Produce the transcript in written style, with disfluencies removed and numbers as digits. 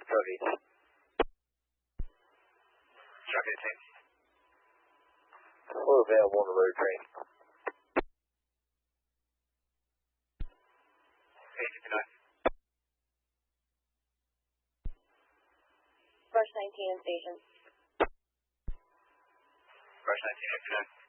Truck 18. Truck 18. We're available on the road train. 859. Rush 19 in station. Rush 19, 859.